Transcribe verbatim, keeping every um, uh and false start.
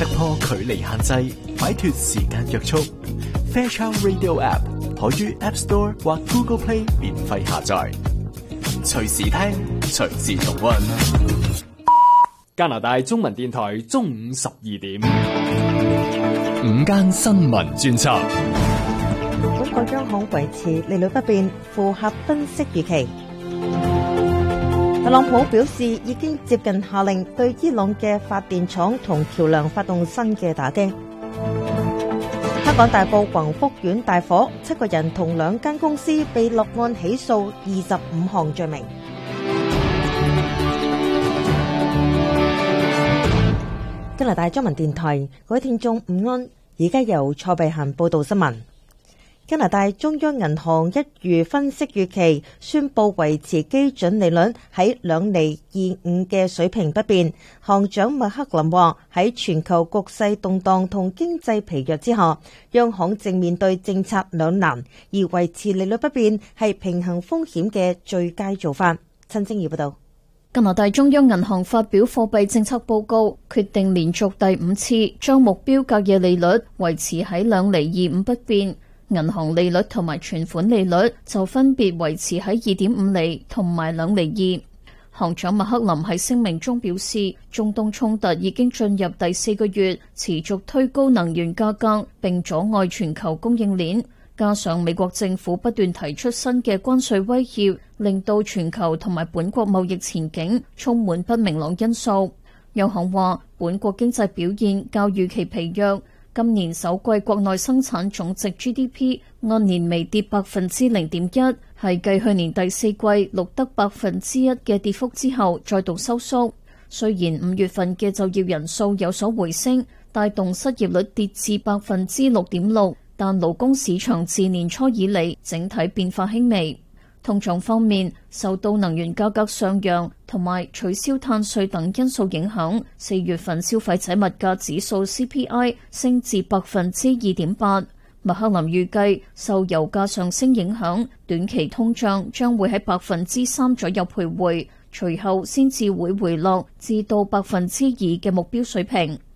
突破距離限制，擺脫時間約束。Fairchild Radio App 可於 App Store 或 Google Play 免費下載，隨時聽，隨時重溫。加拿大中文電台中午十二點，午間新聞專輯。 中國央行維持利率不變，符合分析預期。特朗普表示已經接近下令對伊朗嘅發電廠同橋樑發動新嘅打擊。香港大埔宏福苑大火，七個人同兩間公司被落案起訴二十五項罪名。加拿大中文電台，各位聽眾午安，而家由蔡碧嫻報道新聞。加拿大中央銀行一如分析預期，宣布維持基準利率喺兩厘二五嘅水平不變。行長麥克林話：喺全球局勢動盪同經濟疲弱之下，央行正面對政策兩難，而維持利率不變係平衡風險嘅最佳做法。陳正儀報道。 加拿大中央銀行發表貨幣政策報告，決定連續第五次將目標隔夜利率維持喺兩厘二五不變。銀行利率同埋存款利率就分別維持喺二點五厘同埋兩厘二。行長麥克林喺聲明中表示，中東衝突已經進入第四個月，持續推高能源價格，並阻礙全球供應鏈。加上美國政府不斷提出新嘅關稅威脅，令到全球同埋本國貿易前景充滿不明朗因素。央行話，本國經濟表現較預期疲弱。今年首季國內生產總值 G D P 按年微跌百分之零點一，係繼去年第四季錄得百分之一嘅跌幅之後再度收縮。雖然五月份嘅就業人數有所回升，帶動失業率跌至百分之六點六，但勞工市場自年初以嚟整體變化輕微。通脹方面，受到能源價格上揚同埋取消碳稅等因素影響，四月份消費者物價指數 C P I 升至百分之二點八。麥克林預計受油價上升影響，短期通脹將會喺百分之三左右徘徊，隨後先至會回落至到百分之二嘅目標水平。